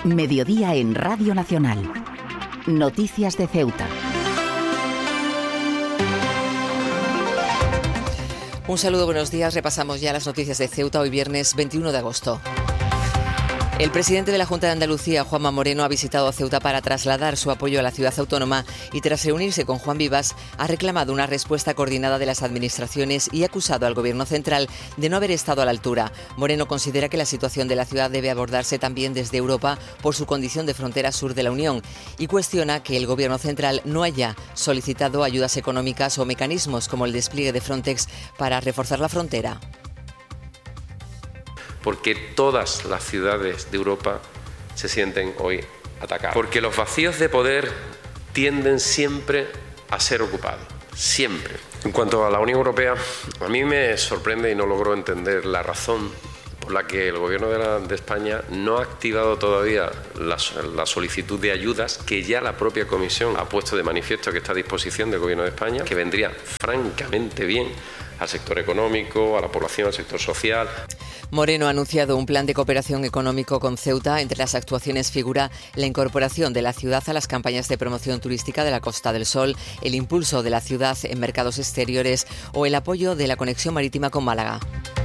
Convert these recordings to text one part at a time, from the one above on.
Mediodía en Radio Nacional. Noticias de Ceuta. Un saludo, buenos días. Repasamos ya las noticias de Ceuta hoy viernes 21 de agosto. El presidente de la Junta de Andalucía, Juanma Moreno, ha visitado Ceuta para trasladar su apoyo a la ciudad autónoma y, tras reunirse con Juan Vivas, ha reclamado una respuesta coordinada de las administraciones y ha acusado al Gobierno central de no haber estado a la altura. Moreno considera que la situación de la ciudad debe abordarse también desde Europa por su condición de frontera sur de la Unión y cuestiona que el Gobierno central no haya solicitado ayudas económicas o mecanismos como el despliegue de Frontex para reforzar la frontera. Porque todas las ciudades de Europa se sienten hoy atacadas. Porque los vacíos de poder tienden siempre a ser ocupados. Siempre. En cuanto a la Unión Europea, a mí me sorprende y no logro entender la razón por la que el Gobierno de España no ha activado todavía la solicitud de ayudas que ya la propia Comisión ha puesto de manifiesto que está a disposición del Gobierno de España, que vendría francamente bien al sector económico, a la población, al sector social. Moreno ha anunciado un plan de cooperación económico con Ceuta. Entre las actuaciones figura la incorporación de la ciudad a las campañas de promoción turística de la Costa del Sol, el impulso de la ciudad en mercados exteriores o el apoyo de la conexión marítima con Málaga.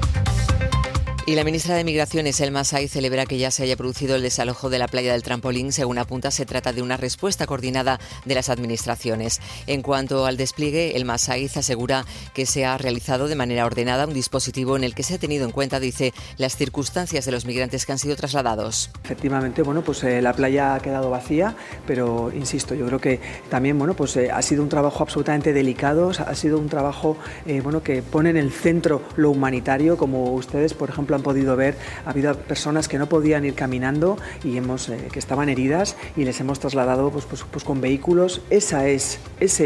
Y la ministra de Migraciones, Elma Saiz, celebra que ya se haya producido el desalojo de la playa del Trampolín. Según apunta, se trata de una respuesta coordinada de las administraciones. En cuanto al despliegue, Elma Saiz asegura que se ha realizado de manera ordenada un dispositivo en el que se ha tenido en cuenta, dice, las circunstancias de los migrantes que han sido trasladados. Efectivamente, la playa ha quedado vacía, pero insisto, yo creo que también ha sido un trabajo absolutamente delicado, ha sido un trabajo que pone en el centro lo humanitario, como ustedes, por ejemplo, han podido ver. Ha habido personas que no podían ir caminando y que estaban heridas y les hemos trasladado con vehículos. Ese es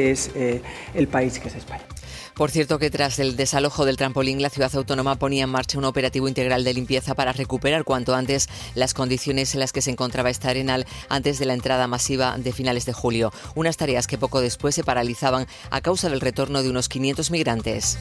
el país que es España. Por cierto que tras el desalojo del Trampolín, la ciudad autónoma ponía en marcha un operativo integral de limpieza para recuperar cuanto antes las condiciones en las que se encontraba esta arenal antes de la entrada masiva de finales de julio. Unas tareas que poco después se paralizaban a causa del retorno de unos 500 migrantes.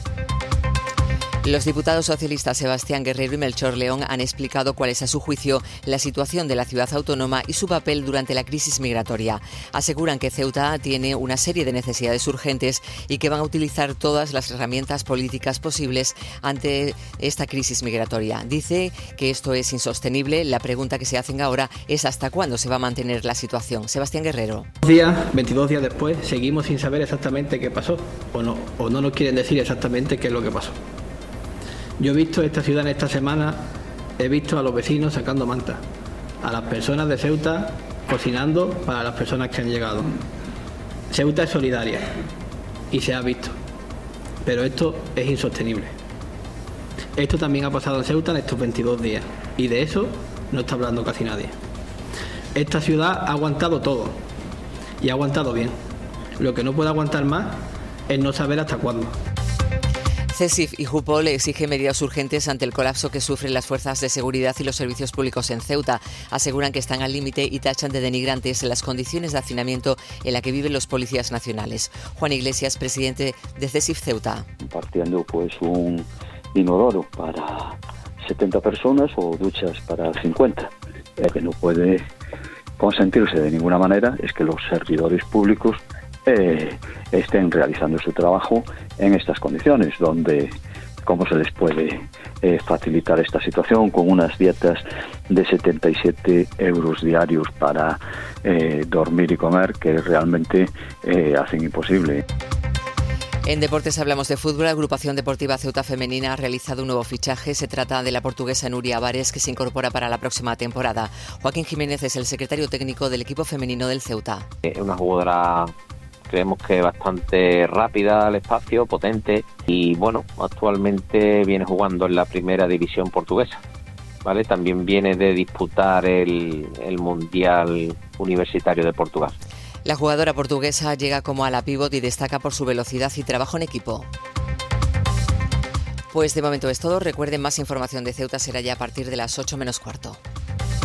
Los diputados socialistas Sebastián Guerrero y Melchor León han explicado cuál es, a su juicio, la situación de la ciudad autónoma y su papel durante la crisis migratoria. Aseguran que Ceuta tiene una serie de necesidades urgentes y que van a utilizar todas las herramientas políticas posibles ante esta crisis migratoria. Dice que esto es insostenible. La pregunta que se hacen ahora es hasta cuándo se va a mantener la situación. Sebastián Guerrero. 22 días después, seguimos sin saber exactamente qué pasó o no nos quieren decir exactamente qué es lo que pasó. Yo he visto esta ciudad en esta semana, he visto a los vecinos sacando mantas, a las personas de Ceuta cocinando para las personas que han llegado. Ceuta es solidaria y se ha visto, pero esto es insostenible. Esto también ha pasado en Ceuta en estos 22 días y de eso no está hablando casi nadie. Esta ciudad ha aguantado todo y ha aguantado bien. Lo que no puede aguantar más es no saber hasta cuándo. CESIF y Jupol exigen medidas urgentes ante el colapso que sufren las fuerzas de seguridad y los servicios públicos en Ceuta. Aseguran que están al límite y tachan de denigrantes las condiciones de hacinamiento en las que viven los policías nacionales. Juan Iglesias, presidente de CESIF Ceuta. Compartiendo un inodoro para 70 personas o duchas para 50. Lo que no puede consentirse de ninguna manera es que los servidores públicos estén realizando su trabajo en estas condiciones, donde cómo se les puede facilitar esta situación con unas dietas de 77 euros diarios para dormir y comer, que realmente hacen imposible. En deportes hablamos de fútbol. La Agrupación Deportiva Ceuta Femenina ha realizado un nuevo fichaje. Se trata de la portuguesa Nuria Avares, que se incorpora para la próxima temporada. Joaquín Jiménez es el secretario técnico del equipo femenino del Ceuta. Una jugadora, creemos que bastante rápida al espacio, potente y actualmente viene jugando en la primera división portuguesa, ¿vale? También viene de disputar el Mundial Universitario de Portugal. La jugadora portuguesa llega como ala pívot y destaca por su velocidad y trabajo en equipo. Pues de momento es todo. Recuerden, más información de Ceuta será ya a partir de las 8 menos cuarto.